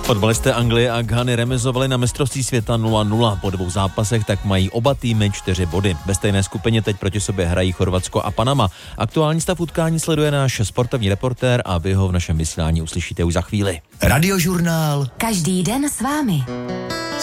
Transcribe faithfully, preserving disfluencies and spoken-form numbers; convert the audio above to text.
Fotbalisté Anglie a Ghany remizovali na mistrovství světa nula nula. Po dvou zápasech tak mají oba týmy čtyři body. Ve stejné skupině teď proti sobě hrají Chorvatsko a Panama. Aktuální stav utkání sleduje náš sportovní reportér a vy ho v našem vysílání uslyšíte už za chvíli. Radiožurnál. Každý den s vámi.